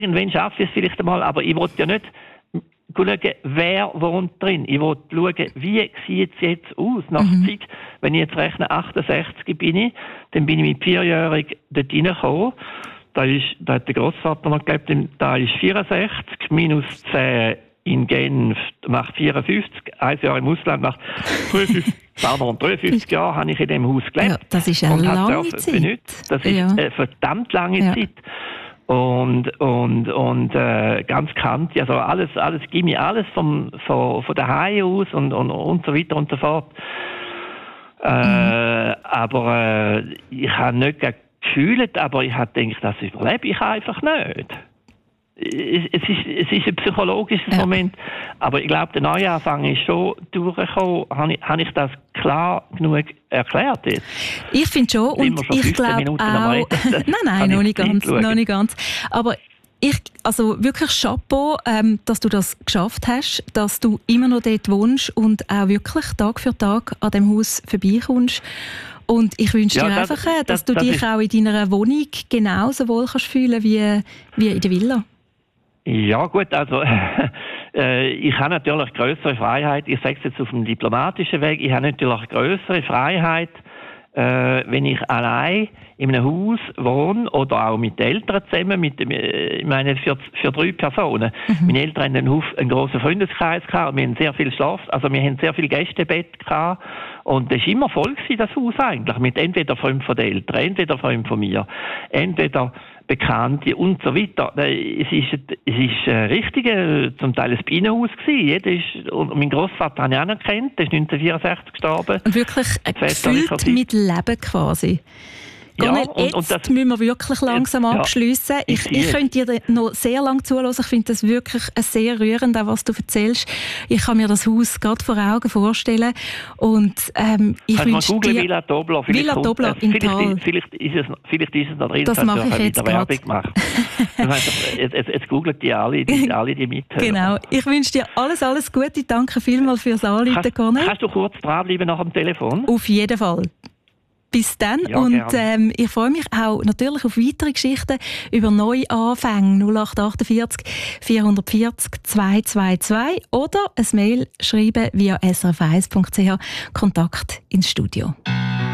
Irgendwann schaffe ich es vielleicht einmal, aber ich will ja nicht schauen, wer wohnt drin. Ich will schauen, wie sieht es jetzt aus nach Zeit. Wenn ich jetzt rechne, 68 bin ich, dann bin ich mit 4-jährig dort reingekommen. Da hat der Grossvater noch gelebt, da ist 64, minus 10 in Genf macht 54, 1 Jahr im Ausland macht 53 Jahre habe ich in diesem Haus gelebt. Ja, das ist eine lange Zeit. Das ist eine verdammt lange Zeit. Und ganz kantig, also alles Gimmi, alles von daheim aus und so weiter und so fort. Aber ich habe nicht gefühlt, aber ich habe gedacht, das überlebe ich einfach nicht. Es ist ein psychologisches Moment, aber ich glaube, der Neuanfang ist schon durchgekommen. Habe ich das klar genug erklärt jetzt? Ich finde schon, und ich glaube auch... Nein, noch nicht ganz. Aber also wirklich Chapeau, dass du das geschafft hast, dass du immer noch dort wohnst und auch wirklich Tag für Tag an dem Haus vorbeikommst. Und ich wünsche dir einfach, dass du dich auch in deiner Wohnung genauso wohl kannst fühlen wie in der Villa. Ja gut, also ich habe natürlich größere Freiheit, ich sage es jetzt auf dem diplomatischen Weg, ich habe natürlich größere Freiheit, wenn ich allein in einem Haus wohne oder auch mit den Eltern zusammen, ich meine für 3 Personen. Meine Eltern haben einen grossen Freundeskreis gehabt, wir haben sehr viel Schlaf, also wir haben sehr viel Gästebett gehabt und das war immer voll gewesen, das Haus eigentlich, mit entweder 5 von den Eltern, entweder 5 von mir, entweder Bekannte und so weiter. Es ist richtig, zum Teil ein Bienenhaus gewesen. Und mein Grossvater habe ich auch noch gekannt, der ist 1964 gestorben. Und wirklich gefüllt mit Leben quasi. Gonel, jetzt müssen wir wirklich langsam abschliessen. Ich könnte dir noch sehr lange zuhören. Ich finde das wirklich sehr rührend, auch was du erzählst. Ich kann mir das Haus gerade vor Augen vorstellen. Und ich wünsche dir... Villa Dobler. Villa Dobler in Tal. Vielleicht ist es noch drin, das mache ich jetzt gerade. Jetzt googlen die alle die mithören. Genau. Ich wünsche dir alles Gute. Danke vielmals fürs Anrufen, Gonel. Kannst du kurz dranbleiben nach dem Telefon? Auf jeden Fall. Bis dann. Ja, und ich freue mich auch natürlich auf weitere Geschichten über Neuanfänge 0848 440 222 oder ein Mail schreiben via srf1.ch Kontakt ins Studio.